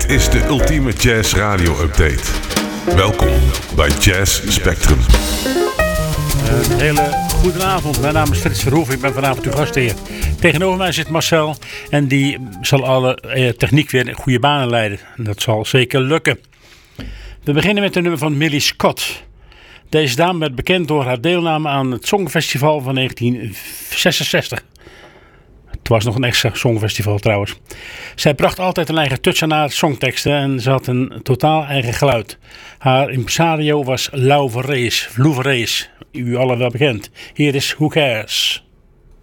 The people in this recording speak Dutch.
Dit is de ultieme jazz radio update. Welkom bij Jazz Spectrum. Een hele goede avond. Mijn naam is Frits Verhoeven. Ik ben vanavond uw gastheer. Tegenover mij zit Marcel. En die zal alle techniek weer in goede banen leiden. En dat zal zeker lukken. We beginnen met een nummer van Millie Scott. Deze dame werd bekend door haar deelname aan het Songfestival van 1966. Het was nog een extra songfestival trouwens. Zij bracht altijd een eigen touch aan haar songteksten en ze had een totaal eigen geluid. Haar impresario was Lou Verrees, u allen wel bekend. Hier is Who Cares?